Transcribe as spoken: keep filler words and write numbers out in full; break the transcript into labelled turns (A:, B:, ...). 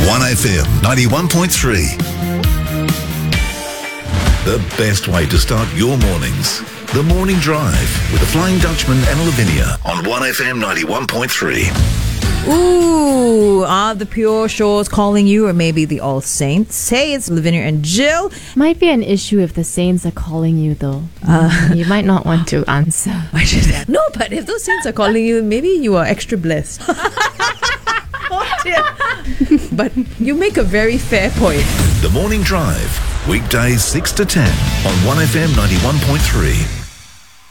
A: one F M ninety-one point three. The best way to start your mornings. The Morning Drive with the Flying Dutchman and Lavinia on one F M ninety-one point three.
B: Ooh, are the Pure Shores calling you, or maybe the All Saints? Hey, it's Lavinia and Jill.
C: Might be an issue if the Saints are calling you, though.
B: Uh,
C: you might not want to answer.
B: No, but if those Saints are calling you, maybe you are extra blessed. Oh dear. But you make a very fair point.
A: The Morning Drive, weekdays six to ten on one F M ninety-one point three.